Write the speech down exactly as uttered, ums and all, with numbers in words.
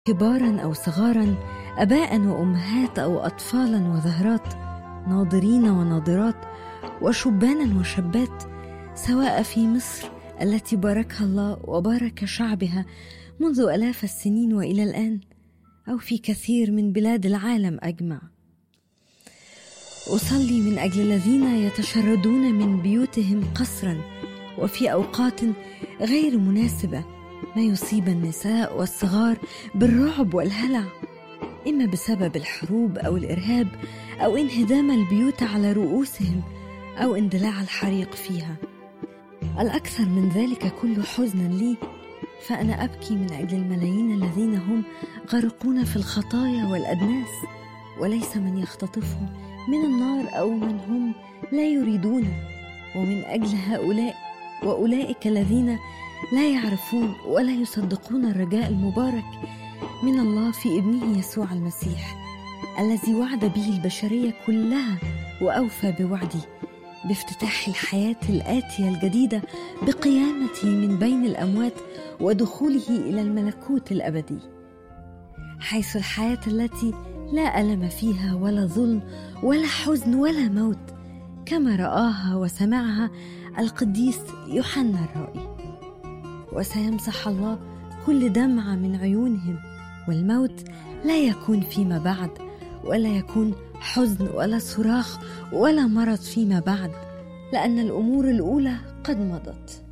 كبارا أو صغارا، أباء وأمهات أو أطفالا وزهرات، ناظرين وناظرات، وشبانا وشابات، سواء في مصر التي باركها الله وبارك شعبها منذ آلاف السنين وإلى الآن، أو في كثير من بلاد العالم أجمع. أصلي من أجل الذين يتشردون من بيوتهم قسرا وفي أوقات غير مناسبة، ما يصيب النساء والصغار بالرعب والهلع، إما بسبب الحروب أو الإرهاب أو انهدام البيوت على رؤوسهم أو اندلاع الحريق فيها. الأكثر من ذلك كله حزنا لي، فأنا أبكي من أجل الملايين الذين هم غرقون في الخطايا والأدناس، وليس من يختطفهم من النار أو من هم لا يريدون، ومن أجل هؤلاء وأولئك الذين لا يعرفون ولا يصدقون الرجاء المبارك من الله في ابنه يسوع المسيح، الذي وعد به البشرية كلها وأوفى بوعده بافتتاح الحياة الآتية الجديدة بقيامته من بين الأموات ودخوله إلى الملكوت الأبدي، حيث الحياة التي لا ألم فيها ولا ظلم ولا حزن ولا موت، كما رآها وسمعها القديس يوحنا الرائي. وسيمسح الله كل دمعة من عيونهم، والموت لا يكون فيما بعد، ولا يكون حزن ولا صراخ ولا مرض فيما بعد، لأن الأمور الأولى قد مضت.